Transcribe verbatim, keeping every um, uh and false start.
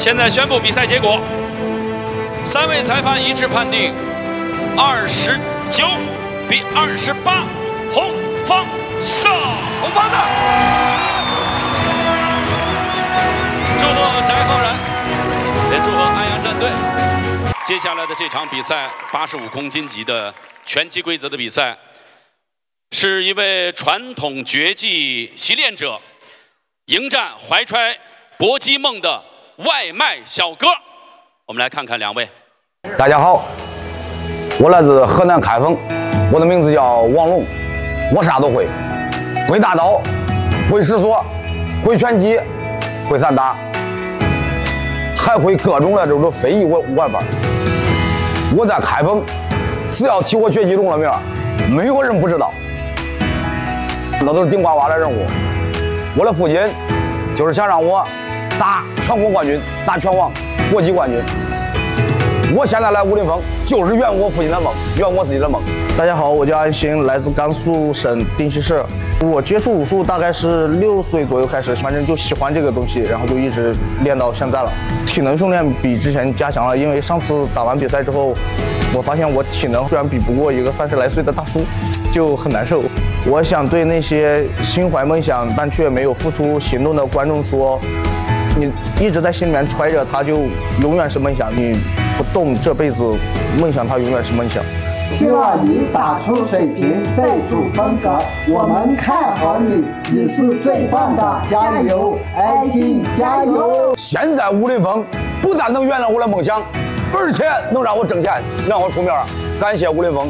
现在宣布比赛结果，三位裁判一致判定二十九比二十八，红方胜。 红方的。 祝贺翟浩然，也祝贺安阳战队。接下来的这场比赛，八十五公斤级的拳击规则的比赛，是一位传统绝技习练者迎战怀揣搏击梦的外卖小哥。我们来看看两位。 大家好，我来自河南开封，我的名字叫王龙，我啥都会，会大刀，会石锁，会拳击，会散打，还会各种的这种非遗玩法。我在开封，只要提我绝技龙的名，没有人不知道，那都是顶呱呱的人物。我的父亲就是想让我打全国冠军，打拳王、国际冠军。我现在来武林风，就是圆我父亲的梦，圆我自己的梦。 大家好，我叫安兴，来自甘肃省定西市。我接触武术大概是六岁左右开始，反正就喜欢这个东西，然后就一直练到现在了。体能训练比之前加强了，因为上次打完比赛之后，我发现我体能虽然比不过一个三十来岁的大叔，就很难受。我想对那些心怀梦想但却没有付出行动的观众说，你一直在心里面揣着，它就永远是梦想。你不动，这辈子梦想它永远是梦想。 希望你打出水平，备注风格，我们看好你，你是最棒的，加油，安心，加油！ 现在武林风不但能圆了我的梦想，而且能让我挣钱，让我出名。感谢武林风。